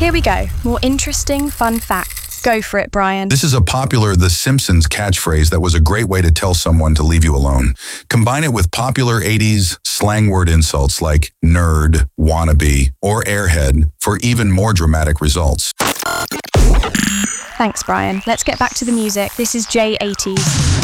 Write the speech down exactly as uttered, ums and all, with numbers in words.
Here we go. More interesting, fun facts. Go for it, Brian. This is a popular The Simpsons catchphrase that was a great way to tell someone to leave you alone. Combine it with popular eighties slang word insults like nerd, wannabe, or airhead for even more dramatic results. Thanks, Brian. Let's get back to the music. This is J eighties.